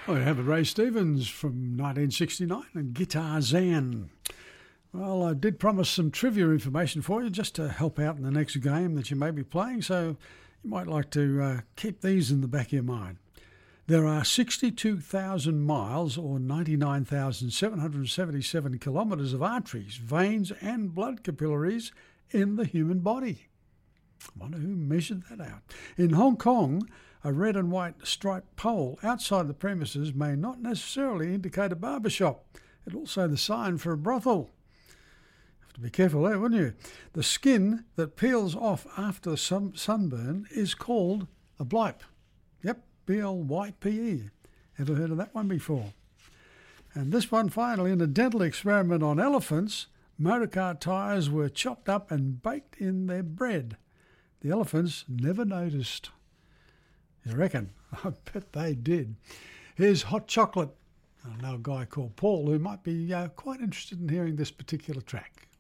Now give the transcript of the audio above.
Well, we have Ray Stevens from 1969 and Guitar Zan. Well, I did promise some trivia information for you just to help out in the next game that you may be playing, so you might like to keep these in the back of your mind. There are 62,000 miles or 99,777 kilometres of arteries, veins and blood capillaries in the human body. I wonder who measured that out. In Hong Kong, a red and white striped pole outside the premises may not necessarily indicate a barber shop. It's also the sign for a brothel. Have to be careful there, wouldn't you? The skin that peels off after sunburn is called a blype. Yep, B-L-Y-P-E. Ever heard of that one before? And this one finally, in a dental experiment on elephants, motorcar tyres were chopped up and baked in their bread. The elephants never noticed. You reckon? I bet they did. Here's Hot Chocolate. I know a guy called Paul who might be quite interested in hearing this particular track.